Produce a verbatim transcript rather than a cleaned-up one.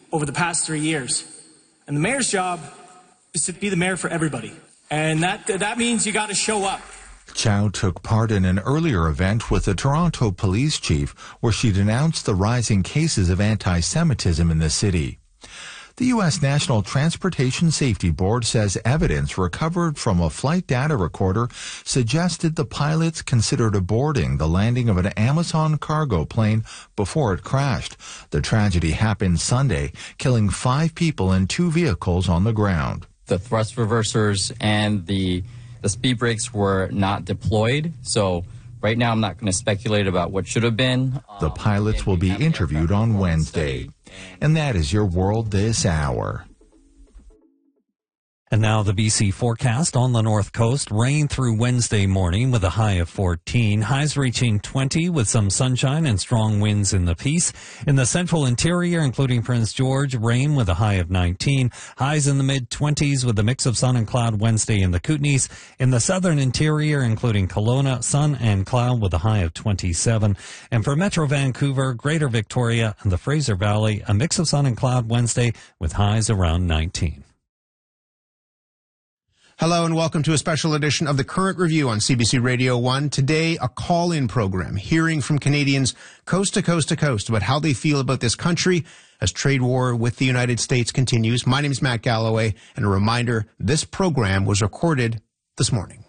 over the past three years. And the mayor's job is to be the mayor for everybody. And that that means you got to show up. Chow took part in an earlier event with the Toronto police chief where she denounced the rising cases of anti-Semitism in the city. The U S National Transportation Safety Board says evidence recovered from a flight data recorder suggested the pilots considered aborting the landing of an Amazon cargo plane before it crashed. The tragedy happened Sunday, killing five people and two vehicles on the ground. The thrust reversers and the the speed brakes were not deployed, so right now I'm not going to speculate about what should have been. The pilots will be interviewed on Wednesday. And that is your World This Hour. And now the B C forecast on the north coast. Rain through Wednesday morning with a high of fourteen. Highs reaching twenty with some sunshine and strong winds in the Peace. In the central interior, including Prince George, rain with a high of nineteen. Highs in the mid-twenties with a mix of sun and cloud Wednesday in the Kootenays. In the southern interior, including Kelowna, sun and cloud with a high of twenty-seven. And for Metro Vancouver, Greater Victoria, and the Fraser Valley, a mix of sun and cloud Wednesday with highs around nineteen. Hello and welcome to a special edition of The Current Review on C B C Radio one. Today, a call-in program hearing from Canadians coast to coast to coast about how they feel about this country as trade war with the United States continues. My name is Matt Galloway, and a reminder, this program was recorded this morning.